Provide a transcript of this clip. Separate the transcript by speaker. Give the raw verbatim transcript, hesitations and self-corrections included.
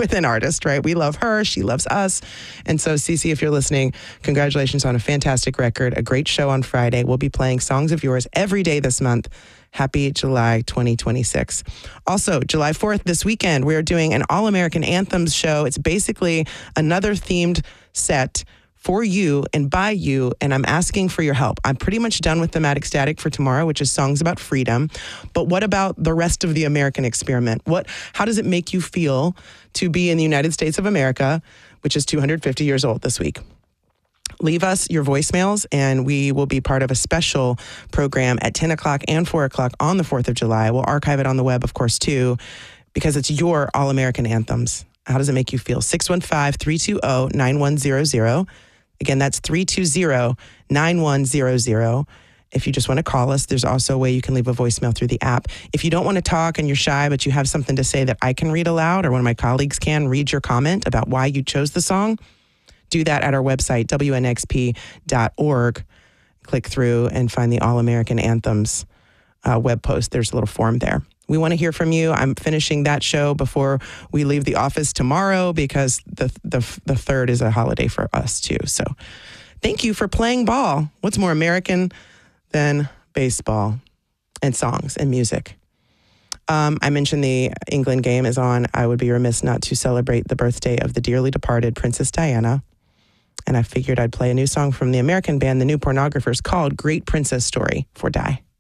Speaker 1: with an artist, right? We love her. She loves us. And so, Cece, if you're listening, congratulations on a fantastic record, a great show on Friday. We'll be playing songs of yours every day this month. Happy July twenty twenty-six. Also, July fourth, this weekend, we're doing an All-American Anthems show. It's basically another themed set for you and by you, and I'm asking for your help. I'm pretty much done with Thematic Static for tomorrow, which is songs about freedom. But what about the rest of the American experiment? What? How does it make you feel to be in the United States of America, which is two hundred fifty years old this week? Leave us your voicemails, and we will be part of a special program at ten o'clock and four o'clock on the fourth of July. We'll archive it on the web, of course, too, because it's your All-American Anthems. How does it make you feel? six one five, three two zero, nine one zero zero. Again, that's three two zero, nine one zero zero. If you just want to call us, there's also a way you can leave a voicemail through the app. If you don't want to talk and you're shy, but you have something to say that I can read aloud, or one of my colleagues can read your comment about why you chose the song, do that at our website, W N X P dot org. Click through and find the All-American Anthems uh, web post. There's a little form there. We want to hear from you. I'm finishing that show before we leave the office tomorrow because the the the third is a holiday for us too. So thank you for playing ball. What's more American than baseball and songs and music? Um, I mentioned the England game is on. I would be remiss not to celebrate the birthday of the dearly departed Princess Diana. And I figured I'd play a new song from the American band, the New Pornographers, called Great Princess Story for Di.